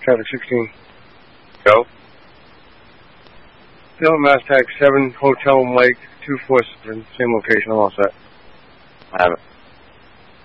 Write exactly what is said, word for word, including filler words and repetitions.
traffic sixteen. Go. Still Mass Tag seven, Hotel Mike two four seven, same location, I'm all set. I have it.